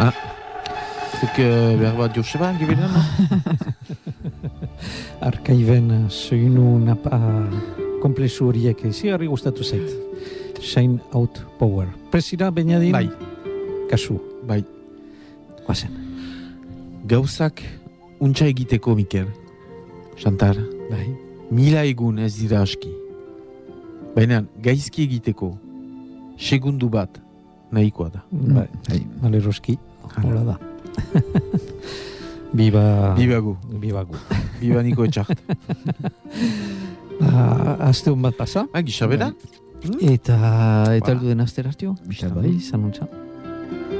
Zuk behar bat Joseba, giberan? Arkaiben soinu napa komplexu horiek zigarri gustatu zait. Shine out power. Presira, Beñadin? Bai. Kasu. Bai. Guazen. Gauzak untxa egiteko, Mikel. Chantal. Bai. 1000 egun ez dira aski. Baina gaizki egiteko segundu bat nahikoa da. Bai. Maleroski. Hola da. Biba gu. Biba Niko Etxart. Aste hon bat pasa. Gixabera? Eta heldu den aster hartio. Bai, zanuntza.